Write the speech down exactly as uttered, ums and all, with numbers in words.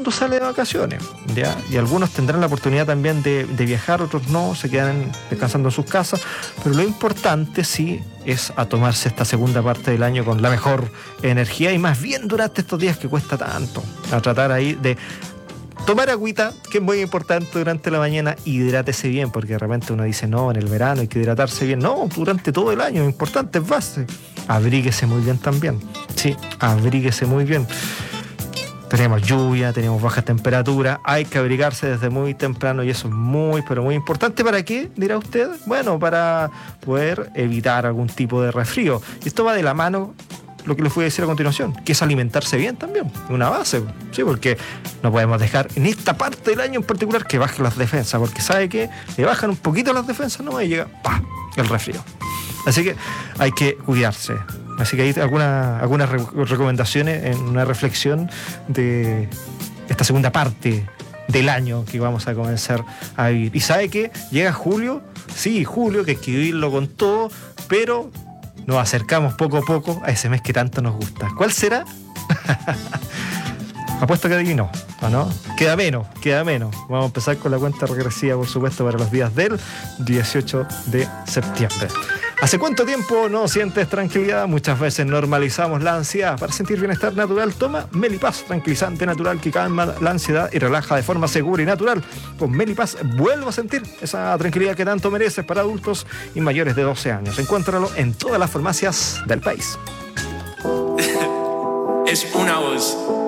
mundo sale de vacaciones, ¿ya? Y algunos tendrán la oportunidad también de, de viajar, otros no, se quedan descansando en sus casas, pero lo importante sí es a tomarse esta segunda parte del año con la mejor energía y más bien durante estos días que cuesta tanto, a tratar ahí de tomar agüita, que es muy importante durante la mañana, hidrátese bien, porque de repente uno dice, no, en el verano hay que hidratarse bien. No, durante todo el año, importante es base. Abríguese muy bien también. Sí, abríguese muy bien. Tenemos lluvia, tenemos baja temperatura, hay que abrigarse desde muy temprano y eso es muy, pero muy importante. ¿Para qué, dirá usted? Bueno, para poder evitar algún tipo de resfrío. Y esto va de la mano lo que les voy a decir a continuación, que es alimentarse bien también, una base, sí, porque no podemos dejar en esta parte del año en particular que bajen las defensas, porque sabe que le bajan un poquito las defensas, no y llega ¡pah! El resfrío. Así que hay que cuidarse. Así que hay alguna, algunas re- recomendaciones en una reflexión de esta segunda parte del año que vamos a comenzar a vivir. Y sabe que llega julio, sí, julio, que hay que vivirlo con todo, pero nos acercamos poco a poco a ese mes que tanto nos gusta. ¿Cuál será? Apuesto que adivinó, ¿o no? Queda menos, queda menos. Vamos a empezar con la cuenta regresiva, por supuesto, para los días del dieciocho de septiembre. ¿Hace cuánto tiempo no sientes tranquilidad? Muchas veces normalizamos la ansiedad. Para sentir bienestar natural, toma Melipaz, tranquilizante natural que calma la ansiedad y relaja de forma segura y natural. Con Melipaz vuelvo a sentir esa tranquilidad que tanto mereces para adultos y mayores de doce años. Encuéntralo en todas las farmacias del país. Es una voz.